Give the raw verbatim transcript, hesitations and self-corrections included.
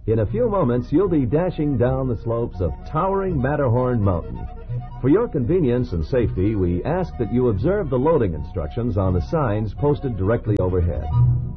In a few moments, you'll be dashing down the slopes of towering Matterhorn Mountain. For your convenience and safety, we ask that you observe the loading instructions on the signs posted directly overhead.